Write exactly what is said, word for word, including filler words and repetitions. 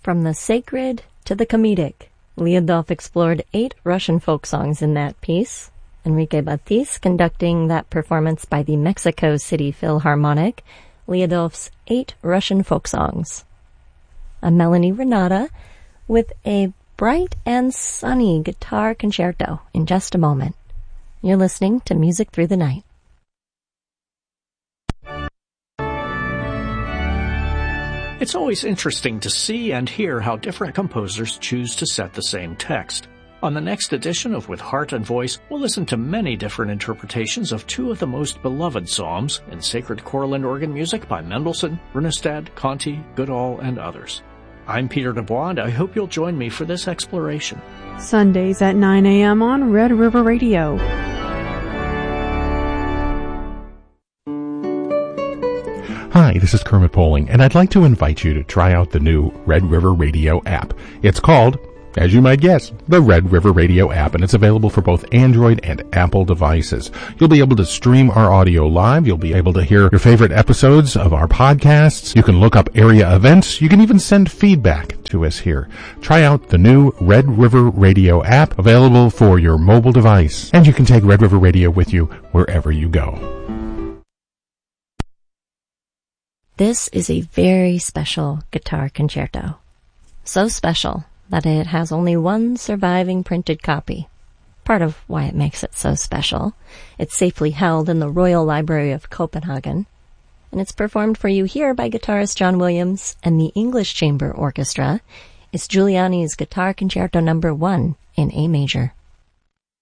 From the sacred to the comedic, Lyudov explored eight Russian folk songs in that piece. Enrique Batis conducting that performance by the Mexico City Philharmonic, Lyudov's Eight Russian Folk Songs. I'm Melanie Renata with a bright and sunny guitar concerto in just a moment. You're listening to Music Through the Night. It's always interesting to see and hear how different composers choose to set the same text. On the next edition of With Heart and Voice, we'll listen to many different interpretations of two of the most beloved psalms in sacred choral and organ music by Mendelssohn, Runestad, Conti, Goodall, and others. I'm Peter Dubois, and I hope you'll join me for this exploration. Sundays at nine a.m. on Red River Radio. Hi, this is Kermit Poling, and I'd like to invite you to try out the new Red River Radio app. It's called, as you might guess, the Red River Radio app, and it's available for both Android and Apple devices. You'll be able to stream our audio live. You'll be able to hear your favorite episodes of our podcasts. You can look up area events. You can even send feedback to us here. Try out the new Red River Radio app, available for your mobile device, and you can take Red River Radio with you wherever you go. This is a very special guitar concerto. So special that it has only one surviving printed copy. Part of why it makes it so special. It's safely held in the Royal Library of Copenhagen, and it's performed for you here by guitarist John Williams and the English Chamber Orchestra. It's Giuliani's Guitar Concerto Number One in A major.